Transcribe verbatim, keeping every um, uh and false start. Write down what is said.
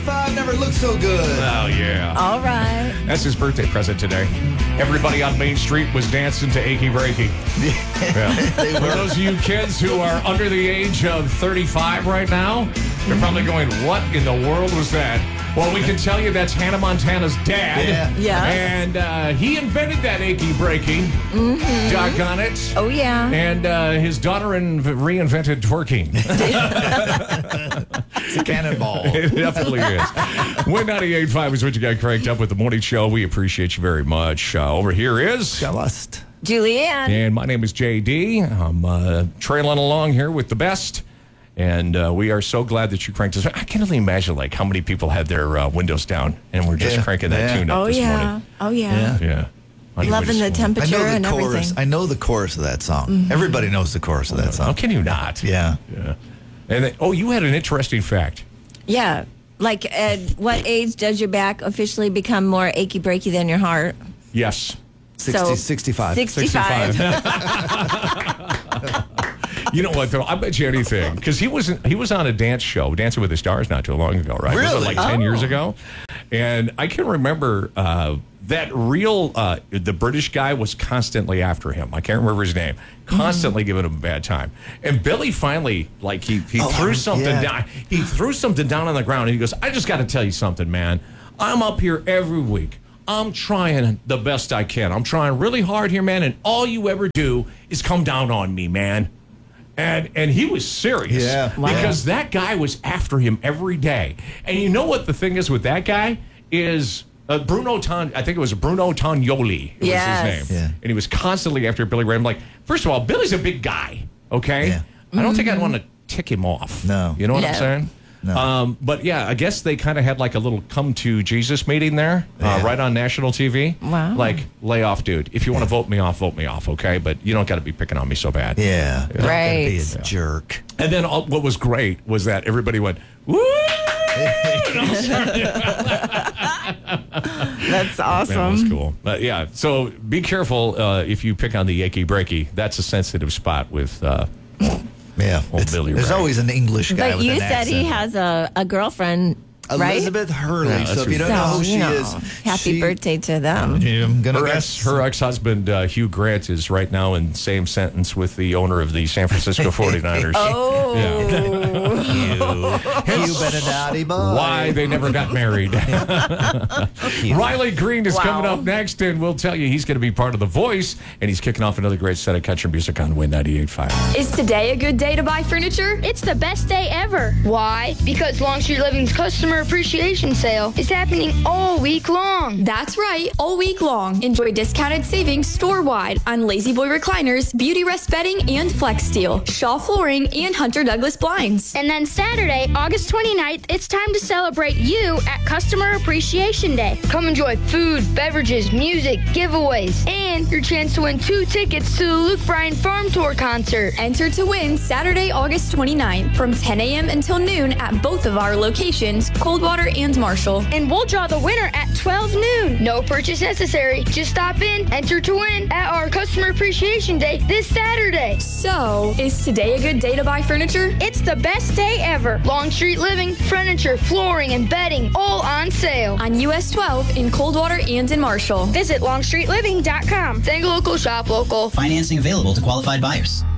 eighty-five never looked so good. Oh, yeah. All right. That's his birthday present today. Everybody on Main Street was dancing to Achy Breaky. Yeah. They For were. those of you kids who are under the age of thirty-five right now, you're probably going, what in the world was that? Well, we can tell you that's Hannah Montana's dad. Yeah. Yes. And uh, he invented that achy breaky. Mm-hmm. Doggone it. Oh, yeah. And uh, his daughter inv- reinvented twerking. It's a cannonball. It definitely is. Win ninety-eight point five is what you got cranked up with the morning show. We appreciate you very much. Uh, over here is... Just. Julianne. And my name is J D. I'm uh, trailing along here with the best. And uh, we are so glad that you cranked us. I can't only imagine like how many people had their uh, windows down and we're just Yeah. cranking that Yeah. tune up Oh, this yeah. morning. Oh, yeah. Yeah. Yeah. On your way to Loving the school. I temperature know the and chorus. everything. I know the chorus of that song. Everybody knows the chorus of that How song. can you not? Yeah. Yeah. And then, oh, you had an interesting fact. Yeah. Like, at what age does your back officially become more achy breaky than your heart? Yes. sixty, So, sixty-five. sixty-five. You know what, though? I bet you anything. Because he was he was on a dance show, Dancing with the Stars, not too long ago, right? Was it Really? like ten years Oh. ago? And I can remember uh, that real, uh, the British guy was constantly after him. I can't remember his name. Constantly giving him a bad time. And Billy finally, like, he, he Oh, threw something yeah. down. He threw something down on the ground, and he goes, I just got to tell you something, man. I'm up here every week. I'm trying the best I can. I'm trying really hard here, man, and all you ever do is come down on me, man. And and he was serious. Yeah. Wow. Because that guy was after him every day. And you know what the thing is with that guy is uh, Bruno Ton. I think it was Bruno Tognoli. Was Yes. his name. Yeah. And he was constantly after Billy Ray. I'm like, first of all, Billy's a big guy. Okay. Yeah. I don't think I'd want to tick him off. No. You know what I'm No. saying? No. Um, but yeah, I guess they kind of had like a little come to Jesus meeting there, uh, Yeah. right on national T V. Wow. Like, lay off, dude. If you want to vote me off, vote me off, okay? But you don't got to be picking on me so bad. Yeah. Not gonna Right. Be a jerk. And then all, what was great was that everybody went, woo! That's awesome. That was cool. But yeah, so be careful uh, if you pick on the achy breaky. That's a sensitive spot with uh, Yeah. Old It's- Billy there's Ray. always an English guy But with you an said accent. he has a, a girlfriend, right? Elizabeth Hurley. Yeah, so that's if you her- don't know So, who she you know, is, happy she- birthday to them. I'm gonna her guess ex, her ex-husband, uh, Hugh Grant, is right now in same sentence with the owner of the San Francisco forty-niners. Oh. Hugh Benedetti boy. Why they never got married. Riley Green is Wow. coming up next, and we'll tell you he's going to be part of The Voice, and he's kicking off another great set of country music on Win ninety-eight point five. Is today a good day to buy furniture? It's the best day ever. Why? Because Long Street Living's customer appreciation sale is happening all week long. That's right, all week long. Enjoy discounted savings store-wide on Lazy Boy recliners, Beauty Rest bedding, and Flex Steel, Shaw flooring, and Hunter Douglas blinds. And then Saturday, August twenty-ninth, it's time to celebrate you at Customer Appreciation Day. Come enjoy food, beverages, music, giveaways, and your chance to win two tickets to the Luke Bryan Farm Tour concert. Enter to win Saturday, August twenty-ninth from ten a.m. until noon at both of our locations, Coldwater and Marshall. And we'll draw the winner at twelve noon. No purchase necessary. Just stop in, enter to win at our Customer Appreciation Day this Saturday. So, is today a good day to buy furniture? It's the best day ever. Long Street Living, furniture, flooring, and bedding, all on sale. On U S twelve in Coldwater and in Marshall. Visit long street living dot com. Think local, shop local. Financing available to qualified buyers.